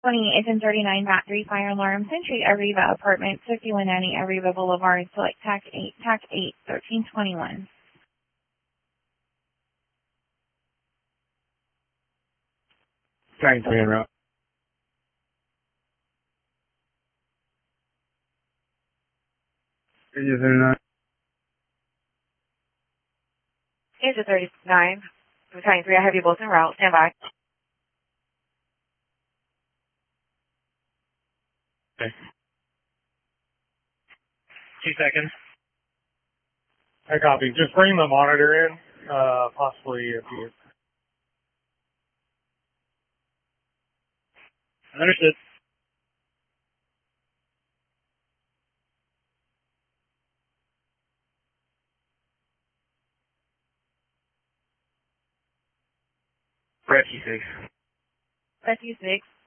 Agent 39, Bat 3, Fire Alarm, Century, Arriva Apartments, 5190 Arriva Boulevard, select TAC 8, 1321. Trying to route. Agent 39. Agent 39, Battalion 3, I have you both en route. Stand by. Okay. 2 seconds. I copy. Just bring the monitor in, possibly if you... Understood. Rescue 6. Rescue 6.